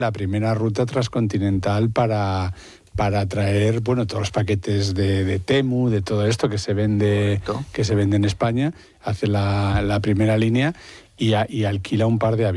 la primera ruta transcontinental para traer, bueno, todos los paquetes de Temu, de todo esto que se vende en España. Hace la primera línea y alquila un par de aviones.